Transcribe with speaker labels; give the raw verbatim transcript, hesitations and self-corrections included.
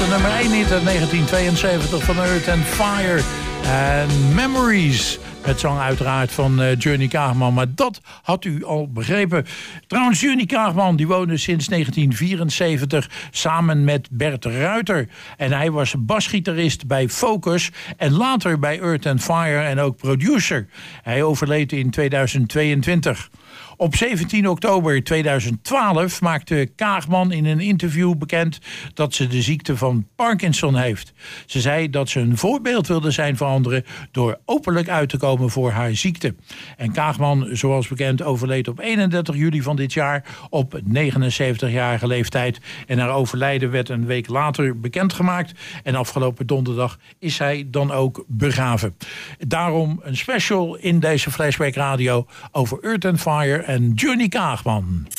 Speaker 1: nummer één hit uit negentien tweeënzeventig van Earth and Fire. En Memories. Met zang uiteraard van uh, Johnny Kaagman. Maar dat had u al begrepen. Trouwens, Johnny Kaagman die woonde sinds negentien vierenzeventig samen met Bert Ruiter. En hij was basgitarist bij Focus en later bij Earth and Fire en ook producer. Hij overleed in tweeduizend tweeëntwintig. Op zeventien oktober tweeduizend twaalf maakte Kaagman in een interview bekend dat ze de ziekte van Parkinson heeft. Ze zei dat ze een voorbeeld wilde zijn voor anderen door openlijk uit te komen voor haar ziekte. En Kaagman, zoals bekend, overleed op eenendertig juli van dit jaar op negenenzeventigjarige leeftijd. En haar overlijden werd een week later bekendgemaakt. En afgelopen donderdag is hij dan ook begraven. Daarom een special in deze Flashback Radio over Earth and Fire en Johnny Kaagman.